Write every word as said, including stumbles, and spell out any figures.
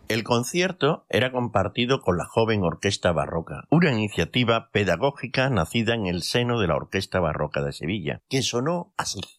El concierto era compartido con la Joven Orquesta Barroca, una iniciativa pedagógica nacida en el seno de la Orquesta Barroca de Sevilla, que sonó así.